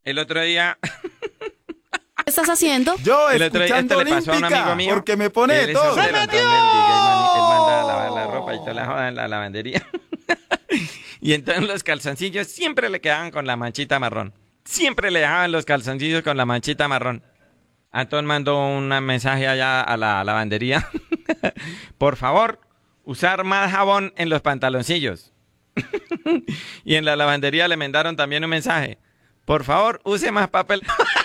El otro día, ¿Qué estás haciendo? Yo el otro día, escuchando esto le pasó a un amigo Olímpica, mío. porque me pone Él de es todo. soltero, entonces él manda a lavar la ropa y toda la joda en la lavandería. Y entonces los calzoncillos siempre le quedaban con la manchita marrón. Siempre le dejaban los calzoncillos con la manchita marrón. Antón mandó un mensaje allá a la lavandería. Por favor, usar más jabón en los pantaloncillos. Y en la lavandería le mandaron también un mensaje. Por favor, use más papel.